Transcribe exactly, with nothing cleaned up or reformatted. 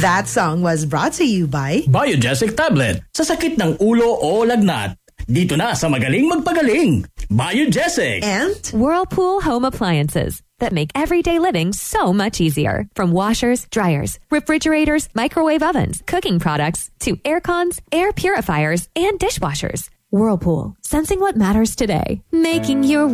That song was brought to you by Biogesic Tablet. Sa sakit ng ulo o lagnat, dito na sa Magaling Magpagaling. Biogesic. And Whirlpool Home Appliances that make everyday living so much easier. From washers, dryers, refrigerators, microwave ovens, cooking products, to air cons, air purifiers, and dishwashers. Whirlpool, sensing what matters today, making your